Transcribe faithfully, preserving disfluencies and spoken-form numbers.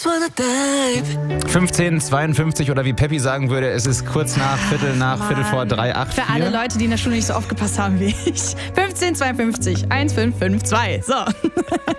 fünfzehn zweiundfünfzig oder wie Peppi sagen würde, es ist kurz nach Viertel nach, Mann. Viertel vor drei, acht, Für alle Leute, die in der Schule nicht so aufgepasst haben wie ich. fünfzehn zweiundfünfzig, fünfzehn fünfundfünfzig. So.